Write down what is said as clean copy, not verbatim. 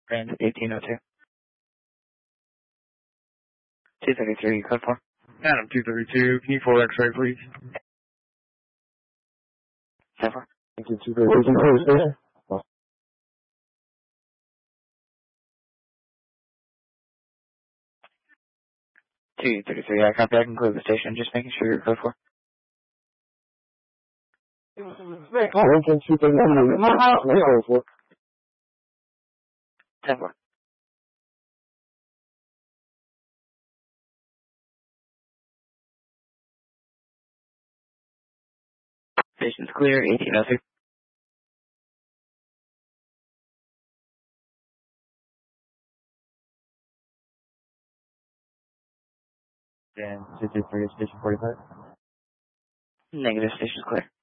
Brand 1802. 233, code 4. Adam 232, can you pull X-ray, please? 10 4. Thank you, 232. 233, I copy. I can clear the station. Just making sure you're code 4. Lincoln 231. 10 4. Station's clear, 1802. And 223, station 45. Negative, station's clear.